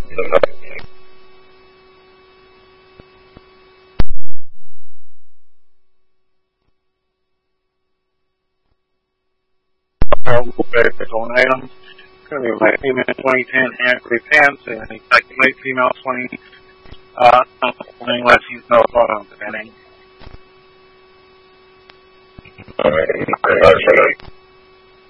On items. It's going to be my female 2010 Anchor pants and late female 20 unless he's no photo depending.